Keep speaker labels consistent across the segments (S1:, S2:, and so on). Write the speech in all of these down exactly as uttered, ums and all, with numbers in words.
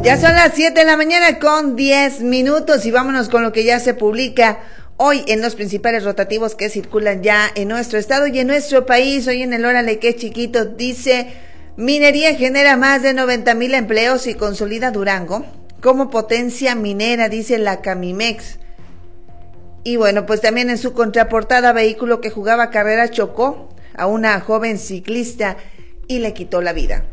S1: Ya son las siete de la mañana con diez minutos y vámonos con lo que ya se publica hoy en los principales rotativos que circulan ya en nuestro estado y en nuestro país. Hoy en el Órale que chiquito dice: minería genera más de noventa mil empleos y consolida Durango como potencia minera, dice la Camimex. Y bueno, pues también en su contraportada, vehículo que jugaba carrera chocó a una joven ciclista y le quitó la vida.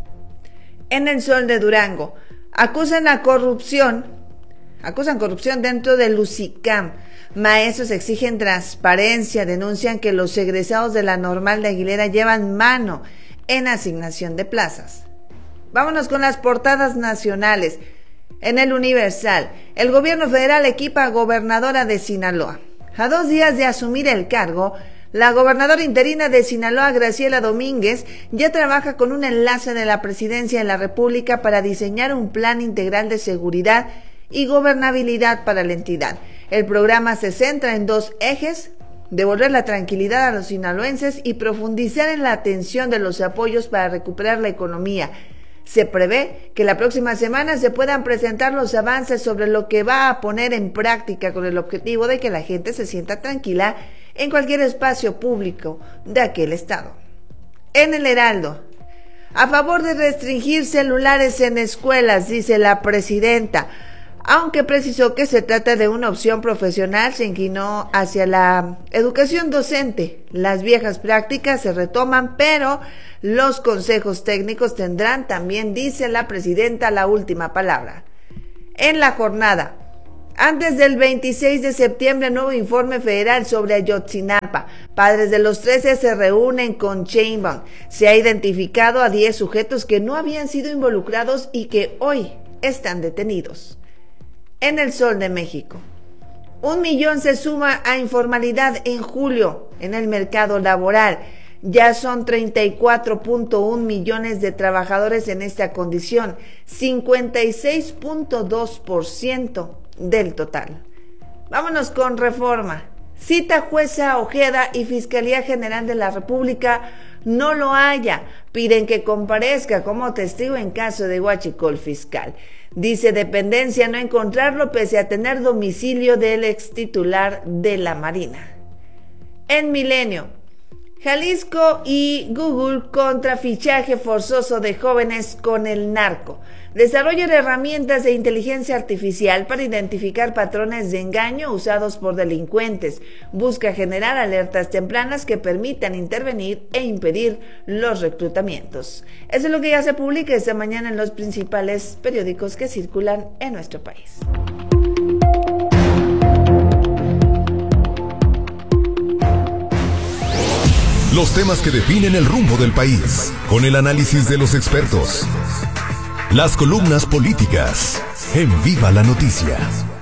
S1: En el Sol de Durango, acusan a corrupción, acusan corrupción dentro del Lucicam. Maestros exigen transparencia, denuncian que los egresados de la Normal de Aguilera llevan mano en asignación de plazas. Vámonos con las portadas nacionales. En el Universal, el gobierno federal equipa a gobernadora de Sinaloa. A dos días de asumir el cargo, la gobernadora interina de Sinaloa, Graciela Domínguez, ya trabaja con un enlace de la Presidencia de la República para diseñar un plan integral de seguridad y gobernabilidad para la entidad. El programa se centra en dos ejes: devolver la tranquilidad a los sinaloenses y profundizar en la atención de los apoyos para recuperar la economía. Se prevé que la próxima semana se puedan presentar los avances sobre lo que va a poner en práctica con el objetivo de que la gente se sienta tranquila en cualquier espacio público de aquel estado. En el Heraldo, a favor de restringir celulares en escuelas, dice la presidenta. Aunque precisó que se trata de una opción profesional, se inclinó hacia la educación docente. Las viejas prácticas se retoman, pero los consejos técnicos tendrán también, dice la presidenta, la última palabra. En la jornada, antes del veintiséis de septiembre, nuevo informe federal sobre Ayotzinapa. Padres de los trece se reúnen con Sheinbaum. Se ha identificado a diez sujetos que no habían sido involucrados y que hoy están detenidos. En el Sol de México, un millón se suma a informalidad en julio en el mercado laboral. Ya son treinta y cuatro punto uno millones de trabajadores en esta condición, cincuenta y seis punto dos por ciento del total. Vámonos con Reforma. Cita jueza Ojeda y Fiscalía General de la República no lo haya. Piden que comparezca como testigo en caso de huachicol fiscal. Dice dependencia no encontrarlo pese a tener domicilio del ex titular de la Marina. En Milenio, Jalisco y Google contra fichaje forzoso de jóvenes con el narco. Desarrollan herramientas de inteligencia artificial para identificar patrones de engaño usados por delincuentes. Busca generar alertas tempranas que permitan intervenir e impedir los reclutamientos. Eso es lo que ya se publica esta mañana en los principales periódicos que circulan en nuestro país.
S2: Los temas que definen el rumbo del país, con el análisis de los expertos. Las columnas políticas en Viva la Noticia.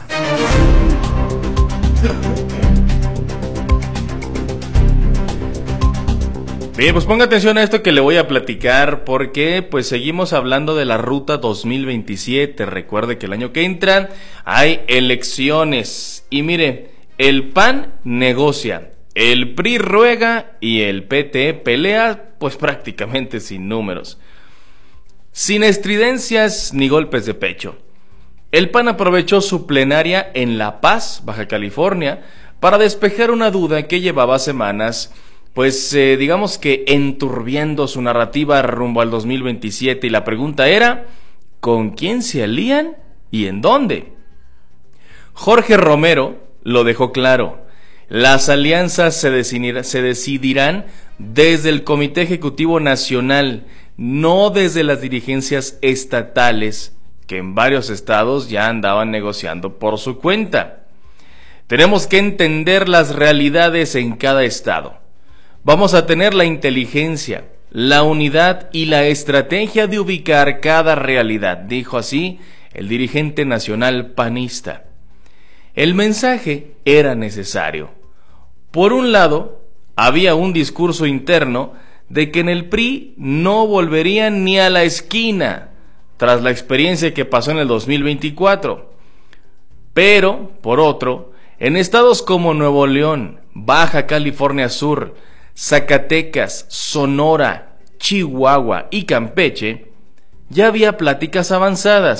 S3: Bien, pues ponga atención a esto que le voy a platicar, porque pues seguimos hablando de la Ruta dos mil veintisiete. Recuerde que el año que entra hay elecciones. Y mire, el P A N negocia, el P R I ruega y el P T pelea, pues prácticamente sin números. Sin estridencias ni golpes de pecho. El P A N aprovechó su plenaria en La Paz, Baja California, para despejar una duda que llevaba semanas, pues eh, digamos que enturbiando su narrativa rumbo al dos mil veintisiete, y la pregunta era: ¿con quién se alían y en dónde? Jorge Romero lo dejó claro: las alianzas se decidirán, se decidirán desde el Comité Ejecutivo Nacional, no desde las dirigencias estatales, que en varios estados ya andaban negociando por su cuenta. Tenemos que entender las realidades en cada estado. Vamos a tener la inteligencia, la unidad y la estrategia de ubicar cada realidad, dijo así el dirigente nacional panista. El mensaje era necesario. Por un lado, había un discurso interno de que en el P R I no volverían ni a la esquina tras la experiencia que pasó en el dos mil veinticuatro. Pero, por otro, en estados como Nuevo León, Baja California Sur, Zacatecas, Sonora, Chihuahua y Campeche, ya había pláticas avanzadas,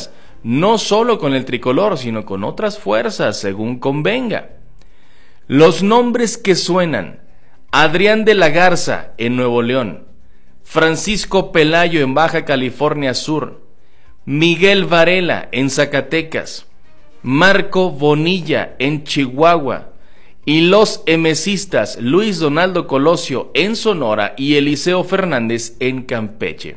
S3: no solo con el tricolor, sino con otras fuerzas, según convenga. Los nombres que suenan: Adrián de la Garza en Nuevo León, Francisco Pelayo en Baja California Sur, Miguel Varela en Zacatecas, Marco Bonilla en Chihuahua, y los emesistas Luis Donaldo Colosio en Sonora y Eliseo Fernández en Campeche.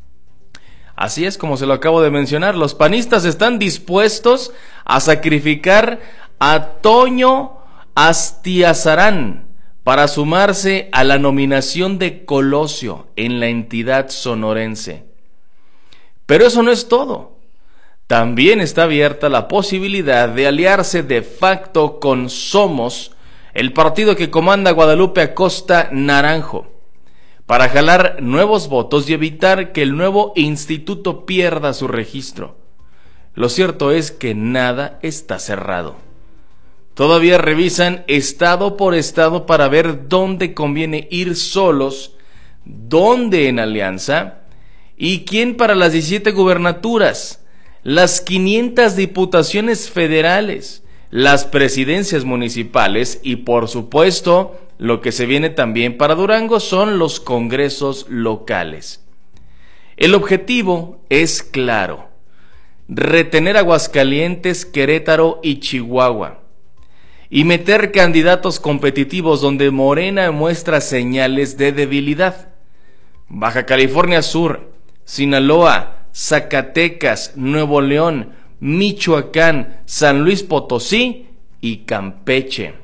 S3: Así es como se lo acabo de mencionar, los panistas están dispuestos a sacrificar a Toño Astiazarán para sumarse a la nominación de Colosio en la entidad sonorense. Pero eso no es todo. También está abierta la posibilidad de aliarse de facto con Somos, el partido que comanda Guadalupe Acosta Naranjo, para jalar nuevos votos y evitar que el nuevo instituto pierda su registro. Lo cierto es que nada está cerrado. Todavía revisan estado por estado para ver dónde conviene ir solos, dónde en alianza, y quién para las diecisiete gubernaturas, las quinientas diputaciones federales, las presidencias municipales y, por supuesto, lo que se viene también para Durango son los congresos locales. El objetivo es claro: retener Aguascalientes, Querétaro y Chihuahua, y meter candidatos competitivos donde Morena muestra señales de debilidad. Baja California Sur, Sinaloa, Zacatecas, Nuevo León, Michoacán, San Luis Potosí y Campeche.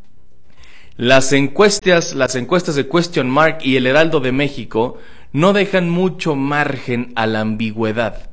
S3: Las encuestas, las encuestas de Question Mark y el Heraldo de México no dejan mucho margen a la ambigüedad.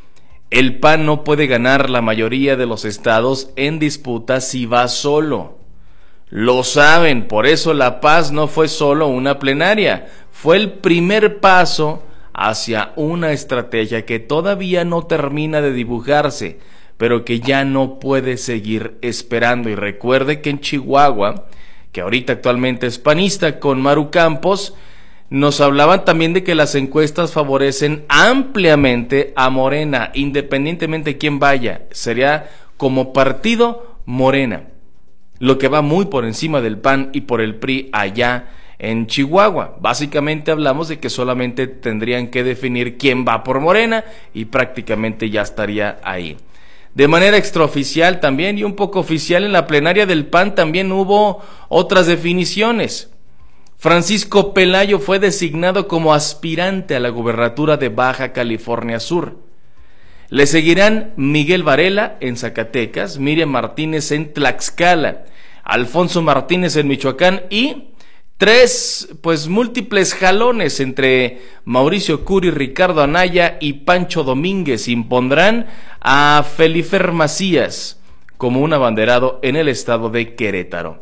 S3: El P A N no puede ganar la mayoría de los estados en disputa si va solo. Lo saben, por eso La Paz no fue solo una plenaria, fue el primer paso hacia una estrategia que todavía no termina de dibujarse, pero que ya no puede seguir esperando. Y recuerde que en Chihuahua, que ahorita actualmente es panista con Maru Campos, nos hablaban también de que las encuestas favorecen ampliamente a Morena, independientemente de quién vaya. Sería como partido Morena, lo que va muy por encima del P A N y por el P R I allá en Chihuahua. Básicamente hablamos de que solamente tendrían que definir quién va por Morena y prácticamente ya estaría ahí. De manera extraoficial también y un poco oficial, en la plenaria del P A N también hubo otras definiciones. Francisco Pelayo fue designado como aspirante a la gubernatura de Baja California Sur. Le seguirán Miguel Varela en Zacatecas, Miriam Martínez en Tlaxcala, Alfonso Martínez en Michoacán y tres, pues múltiples jalones entre Mauricio Curi, Ricardo Anaya y Pancho Domínguez impondrán a Felifer Macías como un abanderado en el estado de Querétaro.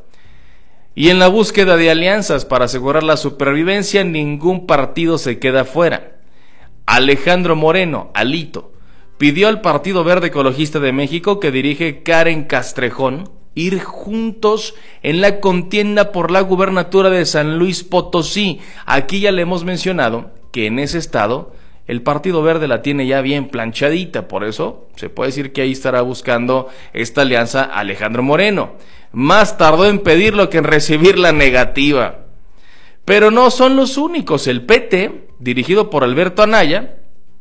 S3: Y en la búsqueda de alianzas para asegurar la supervivencia, ningún partido se queda fuera. Alejandro Moreno, Alito, pidió al Partido Verde Ecologista de México, que dirige Karen Castrejón, ir juntos en la contienda por la gubernatura de San Luis Potosí. Aquí ya le hemos mencionado que en ese estado el Partido Verde la tiene ya bien planchadita, por eso se puede decir que ahí estará buscando esta alianza Alejandro Moreno. Más tardó en pedirlo que en recibir la negativa. Pero no son los únicos. El P T, dirigido por Alberto Anaya,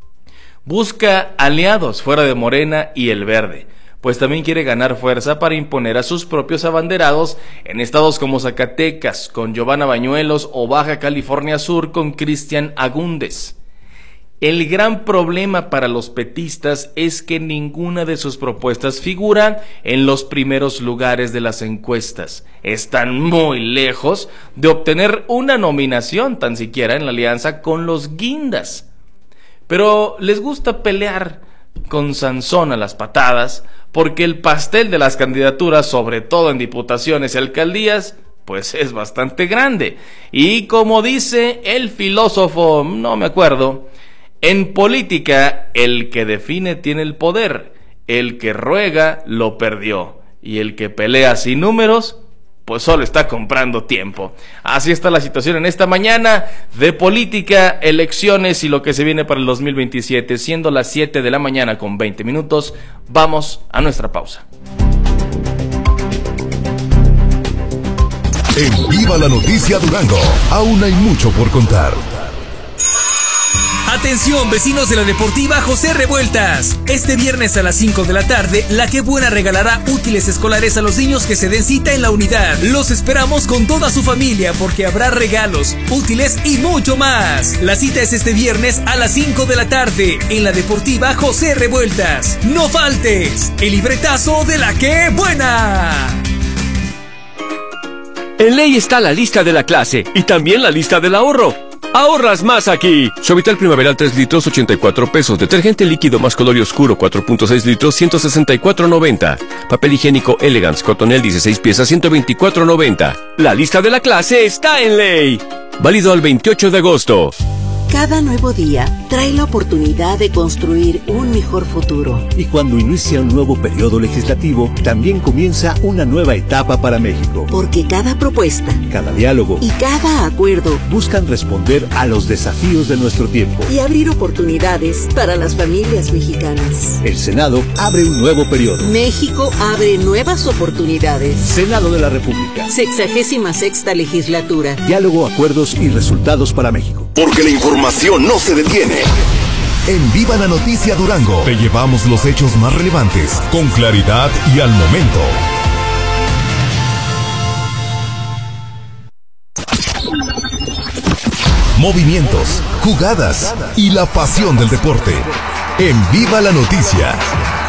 S3: busca aliados fuera de Morena y el Verde, pues también quiere ganar fuerza para imponer a sus propios abanderados en estados como Zacatecas con Giovanna Bañuelos o Baja California Sur con Cristian Agúndez. El gran problema para los petistas es que ninguna de sus propuestas figura en los primeros lugares de las encuestas. Están muy lejos de obtener una nominación tan siquiera en la alianza con los guindas. Pero les gusta pelear con Sansón a las patadas, porque el pastel de las candidaturas, sobre todo en diputaciones y alcaldías, pues es bastante grande. Y como dice el filósofo, no me acuerdo, en política el que define tiene el poder, el que ruega lo perdió, y el que pelea sin números pues solo está comprando tiempo. Así está la situación en esta mañana de política, elecciones y lo que se viene para el dos mil veintisiete, siendo las siete de la mañana con veinte minutos. Vamos a nuestra pausa.
S2: En Viva la Noticia Durango, aún hay mucho por contar.
S4: Atención, vecinos de la Deportiva José Revueltas. Este viernes a las cinco de la tarde, La Que Buena regalará útiles escolares a los niños que se den cita en la unidad. Los esperamos con toda su familia porque habrá regalos, útiles y mucho más. La cita es este viernes a las cinco de la tarde en la Deportiva José Revueltas. ¡No faltes! El libretazo de La Que Buena.
S5: En Ley está la lista de la clase y también la lista del ahorro. ¡Ahorras más aquí! Suavitel Primaveral tres litros, ochenta y cuatro pesos. Detergente líquido más color y oscuro, cuatro punto seis litros, ciento sesenta y cuatro noventa. Papel higiénico Elegance Cotonel, dieciséis piezas, ciento veinticuatro noventa. La lista de la clase está en Ley. Válido al veintiocho de agosto.
S6: Cada nuevo día trae la oportunidad de construir un mejor futuro.
S7: Y cuando inicia un nuevo periodo legislativo, también comienza una nueva etapa para México.
S6: Porque cada propuesta,
S7: cada diálogo
S6: y cada acuerdo
S7: buscan responder a los desafíos de nuestro tiempo
S6: y abrir oportunidades para las familias mexicanas.
S7: El Senado abre un nuevo periodo.
S6: México abre nuevas oportunidades.
S7: Senado de la República.
S6: Sexagésima sexta legislatura.
S7: Diálogo, acuerdos y resultados para México.
S2: Porque la información no se detiene. En Viva la Noticia Durango te llevamos los hechos más relevantes, con claridad y al momento. Movimientos, jugadas y la pasión del deporte. En Viva la Noticia.